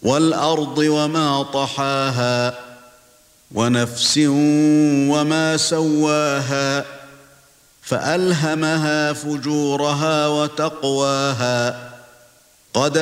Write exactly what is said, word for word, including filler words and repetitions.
وَالْأَرْضِ وَمَا طَحَاهَا وَنَفْسٍ وَمَا سَوَّاهَا فَأَلْهَمَهَا فُجُورَهَا وَتَقْوَاهَا قَدْ